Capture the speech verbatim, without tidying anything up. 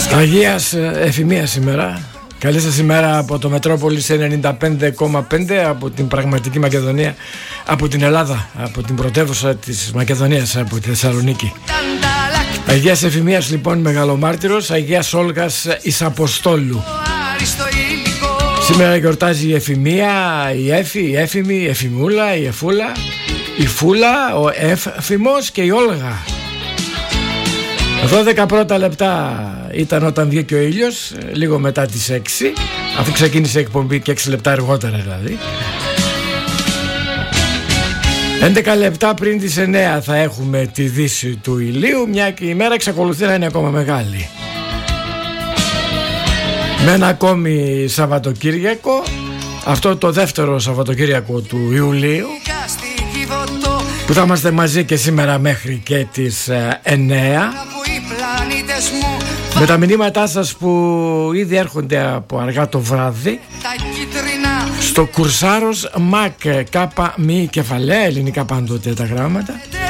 Αγίας Εφημίας σήμερα. Καλή σας ημέρα από το Μετρόπολης ενενήντα πέντε κόμμα πέντε, από την πραγματική Μακεδονία, από την Ελλάδα, από την πρωτεύουσα της Μακεδονίας, από τη Θεσσαλονίκη. Αγίας Εφημίας λοιπόν, μεγαλομάρτυρος, Αγίας Όλγας εις Αποστόλου. Σήμερα γιορτάζει η Εφημία, η Έφη, η Έφημη, η Εφημούλα, η Εφούλα, η Φούλα, ο Εύφημος και η Όλγα. δώδεκα πρώτα λεπτά ήταν όταν βγήκε ο ήλιος, λίγο μετά τις έξι, αφού ξεκίνησε η εκπομπή και έξι λεπτά αργότερα δηλαδή. έντεκα λεπτά πριν τις εννέα θα έχουμε τη δύση του ηλίου, μια και η μέρα εξακολουθεί να είναι ακόμα μεγάλη. Με ένα ακόμη Σαββατοκύριακο, αυτό το δεύτερο Σαββατοκύριακο του Ιουλίου, που θα είμαστε μαζί και σήμερα μέχρι και τις εννέα, με τα μηνύματά σας που ήδη έρχονται από αργά το βράδυ στο Κουρσάρος Μακ, κάπα μη κεφαλαία, ελληνικά πάντοτε τα γράμματα,